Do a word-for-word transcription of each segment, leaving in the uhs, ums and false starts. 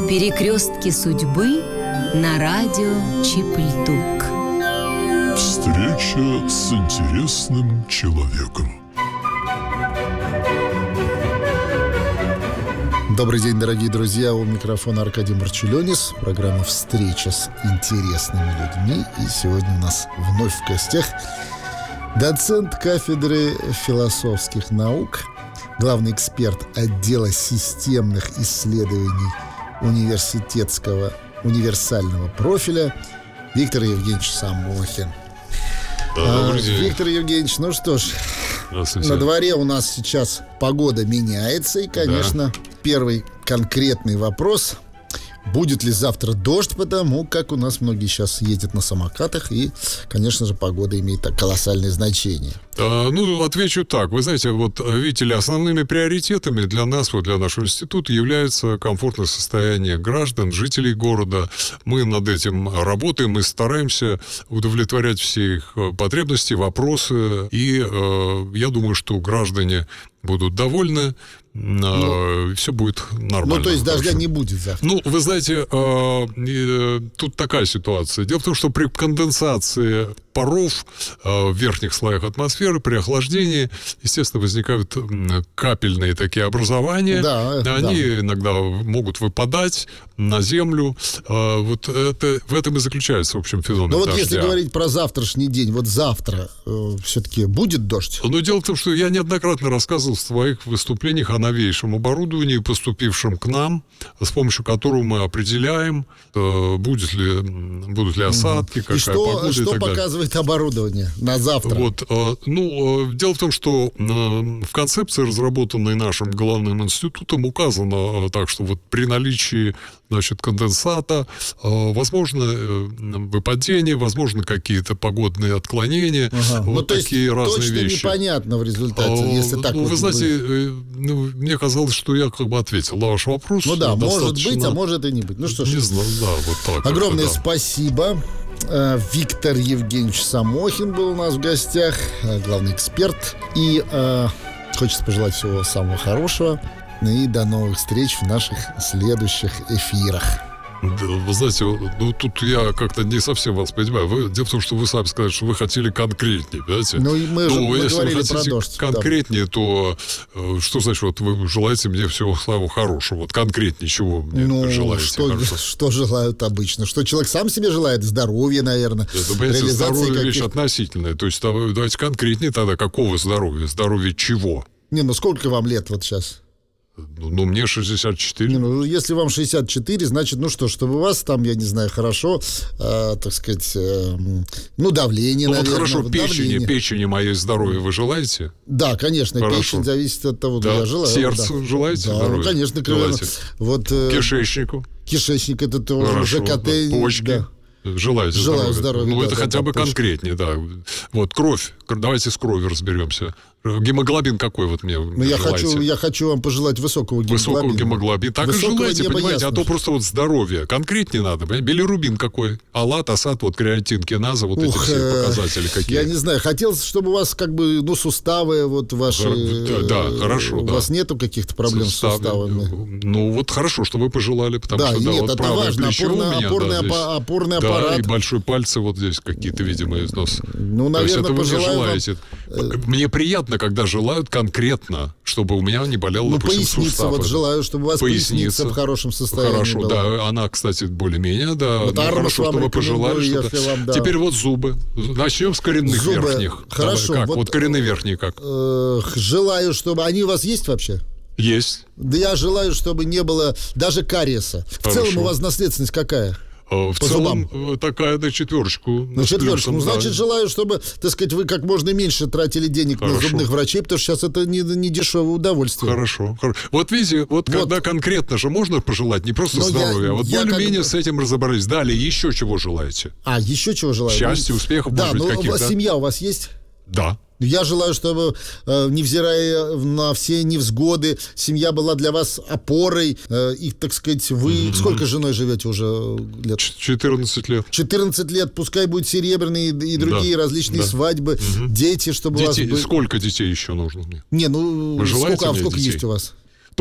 Перекрестки судьбы на радио Чипльтук. Встреча с интересным человеком. Добрый день, дорогие друзья. У микрофона Аркадий Марчулионис. Программа «Встреча с интересными людьми». И сегодня у нас вновь в гостях доцент кафедры философских наук, главный эксперт отдела системных исследований университетского универсального профиля Виктор Евгеньевич Самохин. Да, добрый день. Виктор Евгеньевич, ну что ж, на дворе у нас сейчас погода меняется. И, конечно, да. Первый конкретный вопрос: будет ли завтра дождь, потому как у нас многие сейчас ездят на самокатах. И, конечно же, погода имеет колоссальное значение. А, ну, отвечу так. Вы знаете, вот, видите ли, основными приоритетами для нас, вот для нашего института, является комфортное состояние граждан, жителей города. Мы над этим работаем и стараемся удовлетворять все их потребности, вопросы. И э, я думаю, что граждане будут довольны, ну, все будет нормально. Ну, то есть хорошо. Дождя не будет завтра. Ну, вы знаете, э, э, тут такая ситуация. Дело в том, что при конденсации паров э, в верхних слоях атмосферы, при охлаждении, естественно, возникают капельные такие образования. Да, Они да. иногда могут выпадать на землю. Э, вот это, в этом и заключается, в общем, феномен Но вот дождя. если говорить про завтрашний день, вот завтра э, все-таки будет дождь? Но дело в том, что я неоднократно рассказывал в своих выступлениях о новейшем оборудовании, поступившем к нам, с помощью которого мы определяем, будет ли, будут ли осадки, какая и что, погода что и так показывает далее. Оборудование на завтра? Вот, ну, дело в том, что в концепции, разработанной нашим главным институтом, указано так, что вот при наличии, значит, конденсата возможно выпадение, возможно какие-то погодные отклонения, ага. вот ну, то такие есть разные точно вещи. Непонятно в результате, а, если так. Ну, вот вы знаете, вы... ну, мне казалось, что я как бы ответил на ваш вопрос. Ну да, достаточно... может быть, а может и не быть. Ну что ж, не знаю, да, вот так. Огромное это, да. спасибо. Виктор Евгеньевич Самохин был у нас в гостях, главный эксперт. И э, хочется пожелать всего самого хорошего. И до новых встреч в наших следующих эфирах. Да, вы знаете, ну тут я как-то не совсем вас понимаю. Вы, дело в том, что вы сами сказали, что вы хотели конкретнее, понимаете? Ну, и мы же ну, мы если говорили вы хотите про дождь. конкретнее, да. то э, что значит, вот вы желаете мне всего самого хорошего? Вот конкретнее чего мне ну, желаете? Что, что желают обычно? Что человек сам себе желает? Здоровья, наверное. Это, понимаете, здоровье каких... вещь относительная. То есть давайте конкретнее тогда, какого здоровья? Здоровье чего? Не, ну сколько вам лет вот сейчас? Ну, ну, мне шестьдесят четыре. Не, ну, если вам шестьдесят четыре, значит, ну что, чтобы у вас там, я не знаю, хорошо, э, так сказать, э, ну, давление, ну, наверное. Вот хорошо, вот печени, давление. печени моей здоровья вы желаете? Да, конечно, хорошо. Печень зависит от того, да. я желаю. Сердцу да. желаете да, здоровья? Ну, конечно, желаете. Вот, э, кишечнику? Кишечник, это тоже хорошо, ЖКТ. да. Почки? Да. Желаете Желаю здоровья? здоровья. Ну, да, это да, хотя да, бы почки. конкретнее, да. Вот, кровь. Давайте с кровью разберемся. Гемоглобин какой вот мне Ну, я хочу, я хочу вам пожелать высокого гемоглобина. Высокого гемоглобина. Так высокого и желаете, понимаете, ясно. а то просто вот здоровье. Конкретнее надо. Билирубин какой? Алат, асат, вот креатин, киназа, вот Ух, эти все показатели какие. Я не знаю, хотелось, чтобы у вас как бы, ну, суставы вот ваши... Да, да хорошо, У да. вас нету каких-то проблем Суставы. с суставами? Ну, вот хорошо, что вы пожелали, потому да, что, да, нет, вот это правое важно, плечо опорный, у меня, опорный, да, здесь, аппа- опорный да, аппарат. и большой пальцы вот здесь какие-то, видимо, износ. Ну, То есть наверное, это вы мне желаете. Вам... Мне приятно, когда желают конкретно, чтобы у меня не болел, ну, допустим, поясница, сустав. вот желаю, чтобы у вас поясница, поясница в хорошем состоянии Хорошо, была. да, она, кстати, более-менее, да. Вот ну, хорошо, что вы пожелали. Что вам, да. Теперь вот зубы. Начнем с коренных зубы. верхних. Хорошо. Давай, как? Вот, вот коренные верхние как? Э, желаю, чтобы... Они у вас есть вообще? Есть. Да я желаю, чтобы не было даже кариеса. В Хорошо. целом у вас наследственность какая? В По целом, зубам. такая на четверочку. На четверочку. Ну, значит, да. желаю, чтобы, так сказать, вы как можно меньше тратили денег Хорошо. на зубных врачей, потому что сейчас это не, не дешевое удовольствие. Хорошо, хорошо. Вот видите, вот, вот когда конкретно же можно пожелать, не просто Но здоровья, я, а вот я более-менее как... с этим разобрались. Далее еще чего желаете? А, еще чего желаю? Счастья, успехов, да, может быть, но каких-то? семья у вас есть? Да. Я желаю, чтобы, э, невзирая на все невзгоды, семья была для вас опорой. Э, и, так сказать, вы... Mm-hmm. Сколько с женой живете уже лет? четырнадцать лет. четырнадцать лет. Пускай будут серебряные и другие да, различные да. свадьбы. Mm-hmm. Дети, чтобы Дети, у вас... Были... Сколько детей еще нужно мне? Не, ну... Вы сколько, а сколько детей? есть у вас? Трое.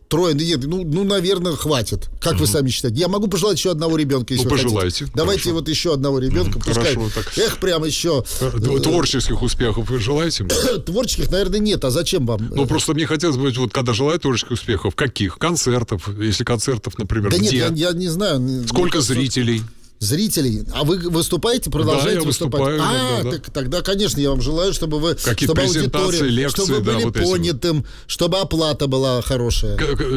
Трое, нет, ну, ну, наверное, хватит. Как угу. вы сами считаете? Я могу пожелать еще одного ребенка, если ну, вы пожелайте. хотите. Давайте Хорошо. вот еще одного ребенка. Пускай. Хорошо, так. Эх, прям еще. Творческих успехов вы желаете? Творческих, наверное, нет. А зачем вам? Ну, просто мне хотелось бы, вот когда желаю творческих успехов, каких? Концертов, если концертов, например, да где? нет, я, я не знаю. Сколько зрителей? Зрителей. А вы выступаете, продолжаете да, я выступать? выступаю, а, да, да. Так, тогда, конечно, я вам желаю, чтобы вы, какие чтобы презентации, аудитория, лекции, чтобы вы да, были вот понятым, чтобы оплата была хорошая.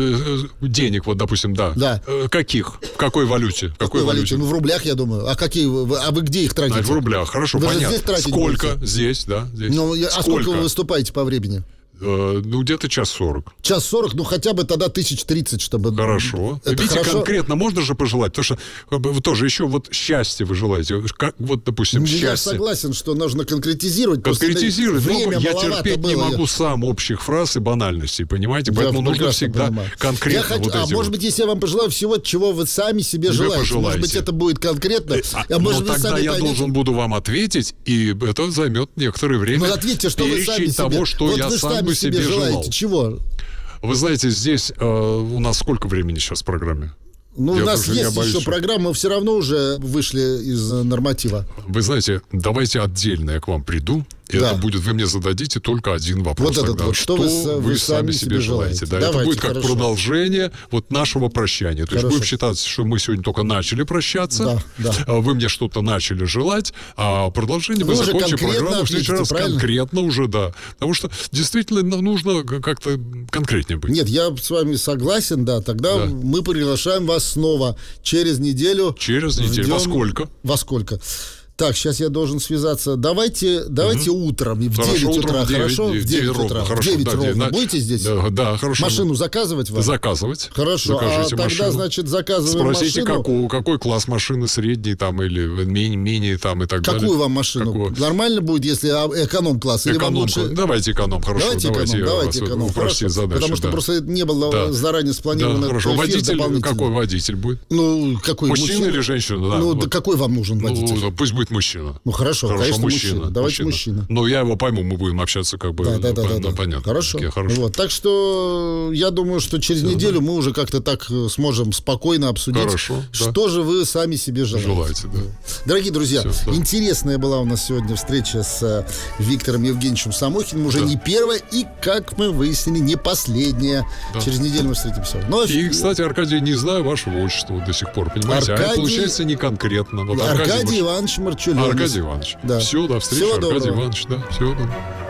Денег, вот, допустим, да. Да. Каких? В какой валюте? В какой валюте? Ну, в рублях, я думаю. А какие? А вы где их тратите? А, в рублях, хорошо, вы понятно. Же здесь тратите сколько будете? Здесь, да, здесь. Ну, а сколько? сколько вы выступаете по времени? Ну, где-то час сорок. Час сорок, ну, хотя бы тогда тысяч тридцать, чтобы... Хорошо. Это Видите, хорошо? конкретно можно же пожелать, потому что как бы, вы тоже еще вот счастье вы желаете. Как, вот, допустим, ну, счастье. Я согласен, что нужно конкретизировать. Конкретизировать. Время я терпеть не было. могу сам общих фраз и банальностей, понимаете? Поэтому я нужно всегда понимаю. конкретно я хочу, вот А эти может вот. быть, если я вам пожелаю всего, чего вы сами себе желаете, пожелаете. может быть, это будет конкретно. А, а может, ну, вы тогда сами я поймете. должен буду вам ответить, и это займет некоторое время. Ну, ответьте, что вы сами себе... того, что вот я вы сам сами бы себе желаете. желал. Чего? Вы знаете, здесь э, у нас сколько времени сейчас в программе? Ну, Я у нас тоже, есть боюсь, еще что... программа, мы все равно уже вышли из норматива. Вы знаете, давайте отдельно я к вам приду, и да. это будет, вы мне зададите только один вопрос. Вот этот тогда. вот, что, что вы, вы, вы сами себе желаете. Да, Давайте, это будет как хорошо. продолжение вот нашего прощания. То Хорошо. есть будем считать, что мы сегодня только начали прощаться, да, да. вы мне что-то начали желать, а продолжение вы мы уже закончим программу в ответите, следующий раз правильно? конкретно уже, да. Потому что действительно нужно как-то конкретнее быть. Нет, я с вами согласен, да. Тогда Да. мы приглашаем вас снова через неделю. Через неделю. Ждем... Во сколько? Во сколько? Так, сейчас я должен связаться. Давайте, давайте угу. утром, в хорошо, девять утром утра, в девять, хорошо? В девять ровно, утра. хорошо, В девять да, ровно. да, Будете здесь? Да, да, хорошо. Машину заказывать вам? Заказывать. Хорошо, Закажите а тогда, машину. значит, заказываем Спросите, машину. какой, какой класс машины, средний там или менее, менее там и так Какую далее. вам машину? Какую? Нормально будет, если эконом-класс? Или вам Эконом. лучше... Давайте эконом, хорошо. Давайте эконом, я давайте вас эконом. упростить Хорошо, задачу, потому что да. просто не было Да. заранее спланировано. Да, хорошо. Водитель, какой водитель будет? Ну, какой? Мужчина или женщина? Да, ну, вот. да какой вам нужен водитель? Ну, пусть будет мужчина. Ну, хорошо, конечно, мужчина. мужчина. Давайте мужчина. Ну, я его пойму, мы будем общаться как бы. Да, да, да, ну, да, да. понятно. Хорошо. Такие, хорошо. Вот. Так что я думаю, что через Все, неделю да. мы уже как-то так сможем спокойно обсудить, хорошо, что да. же вы сами себе желаете. Желаете, да. Дорогие друзья, Все, да. интересная была у нас сегодня встреча с Виктором Евгеньевичем Самохиным. Уже да. не первая и, как мы выяснили, не последняя. Да. Через неделю мы встретимся. Но... И, кстати, Аркадий, не знаю вашего отчества вот до сих пор, понимаете? Аркадий... А это получается не конкретно. Вот Аркадий, Аркадий Иванович Марчулёнис. Аркадий Иванович. Да. Все, до встречи, Всего Аркадий доброго. Иванович. Да, всего доброго.